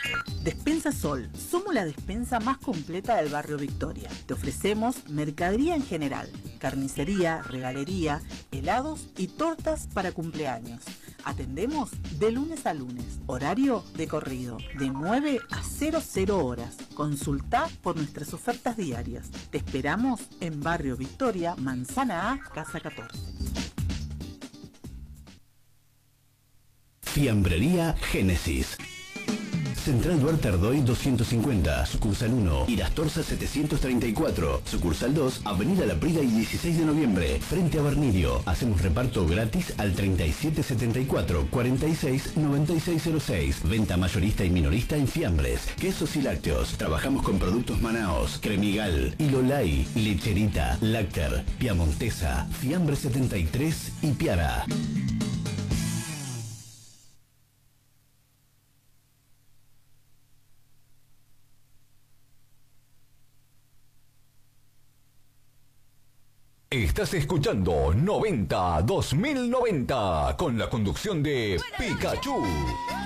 Despensa Sol. Somos la despensa más completa del barrio Victoria. Te ofrecemos mercadería en general, carnicería, regalería, helados y tortas para cumpleaños. Atendemos de lunes a lunes, horario de corrido, de 9 a 00 horas. Consulta por nuestras ofertas diarias. Te esperamos en Barrio Victoria, Manzana A, Casa 14. Fiambrería Génesis. Central Duarte Ardoy 250, sucursal 1, Irastorza 734, sucursal 2, Avenida La Prida y 16 de noviembre, frente a Bernilio. Hacemos reparto gratis al 3774 46 9606. Venta mayorista y minorista en fiambres, quesos y lácteos. Trabajamos con productos Manaos, Cremigal, Ilolay, Lecherita, Lácter, Piamontesa, Fiambre 73 y Piara. Estás escuchando 90 2090 con la conducción de Pikachu.